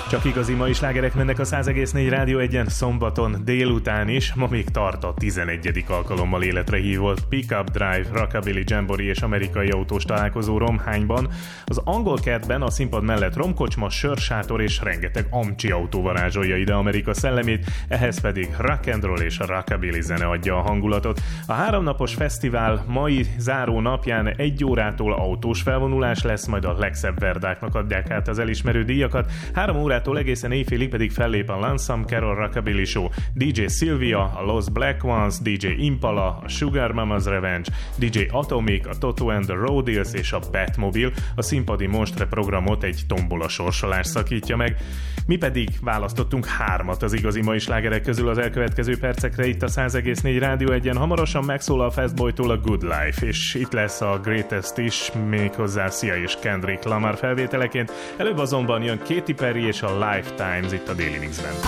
Csak igazi mai slágerek mennek a 100,4 Rádió 1-en szombaton délután is, ma még tart a 11. alkalommal életre hívott Pickup Drive, Rockabilly Jamboree és amerikai autós találkozó Romhányban. Az angol kertben a színpad mellett romkocsma, sörsátor és rengeteg amcsi autó varázsolja ide Amerika szellemét, ehhez pedig rock and roll és a rockabilly zene adja a hangulatot. A 3 napos fesztivál mai záró napján 1 órától autós felvonulás lesz, majd a legszebb verdáknak adják át az elismerő díjakat. 3 órától egészen éjfélig pedig fellép a Lonesome Carol Rockabilly Show, DJ Sylvia, a Los Black Ones, DJ Impala, a Sugar Mama's Revenge, DJ Atomic, a Toto and the Roadills és a Batmobile. A színpadi monstre programot egy tombola sorsolás szakítja meg. Mi pedig választottunk 3 az igazi mai slágerek közül az elkövetkező percekre itt a 100,4 Rádió 1-en. Hamarosan megszólal a Fastboytól a Good Life, és itt lesz a Greatest is, méghozzá Sia és Kendrick Lamar felvételeként. Előbb azonban jön Katy Perry és a Lifetimes itt a Daily Mixben.